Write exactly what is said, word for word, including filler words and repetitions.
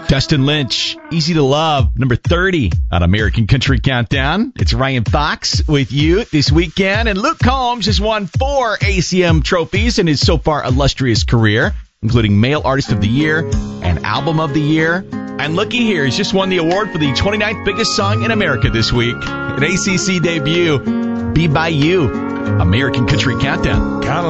Dustin Lynch, Easy to Love, number thirty on American Country Countdown. It's Ryan Fox with you this weekend, and Luke Combs has won four A C M trophies in his so far illustrious career, including Male Artist of the Year and Album of the Year. And looky here, he's just won the award for the twenty-ninth biggest song in America this week. An A C C debut, Be By You, American Country Countdown.